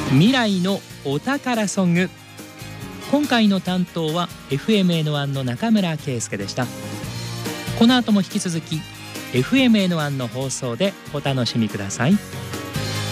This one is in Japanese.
未来のお宝ソング。今回の担当は FM-N1 の中村圭介でした。この後も引き続き FM-N1 の放送でお楽しみください。